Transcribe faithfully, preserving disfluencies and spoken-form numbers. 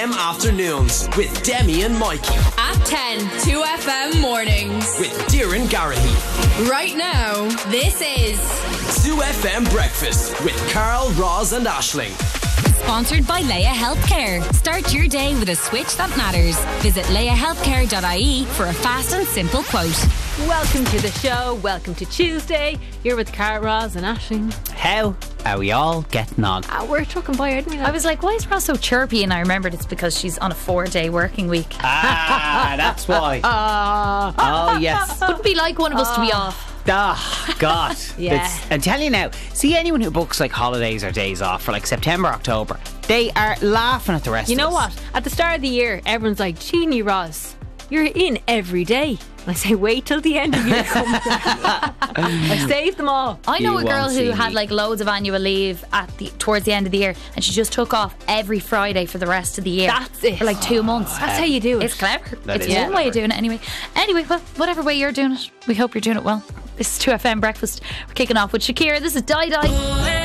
M Afternoons with Demi and Mikey. At ten, two F M Mornings. With Darren Garahy. Right now, this is two F M Breakfast with Carl, Roz and Aisling. Sponsored by Leia Healthcare. Start your day with a switch that matters. Visit leia healthcare dot I E for a fast and simple quote. Welcome to the show. Welcome to Tuesday. You're with Carl, Roz and Aisling. How are we all getting on? Ah, we're trucking by, aren't we? I was like, why is Roz so chirpy? And I remembered it's because she's on a four-day working week. Ah, that's why. Uh, Oh, yes. Wouldn't be like one of us to be off. Ah, God. Yeah. It's, I'm telling you now, see anyone who books like holidays or days off for like September, October, they are laughing at the rest you of know us. what? At the start of the year, everyone's like, Genie Roz, you're in every day. And I say, wait till the end of the year comes. I saved them all. I know You a girl won't who see had me. like loads of annual leave at the towards the end of the year, and she just took off every Friday for the rest of the year. That's it. For like two months. That's how you do it. It's clever. That it's is one way clever. of doing it anyway. Anyway, well, whatever way you're doing it, we hope you're doing it well. This is two F M Breakfast. We're kicking off with Shakira. This is Die Die.